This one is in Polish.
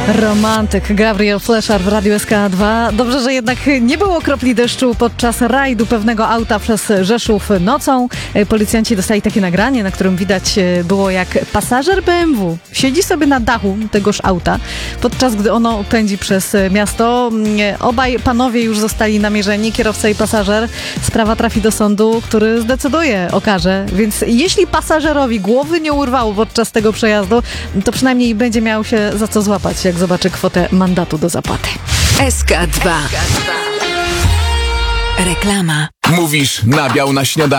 Romantyk Gabriel Fleszar w Radiu SK2. Dobrze, że jednak nie było kropli deszczu podczas rajdu pewnego auta przez Rzeszów nocą. Policjanci dostali takie nagranie, na którym widać było, jak pasażer BMW siedzi sobie na dachu tegoż auta, podczas gdy ono pędzi przez miasto. Obaj panowie już zostali namierzeni, kierowca i pasażer. Sprawa trafi do sądu, który zdecyduje o karze. Więc jeśli pasażerowi głowy nie urwało podczas tego przejazdu, to przynajmniej będzie miał się za co złapać, jak zobaczy kwotę mandatu do zapłaty. SK2. Reklama. Mówisz nabiał na śniadanie?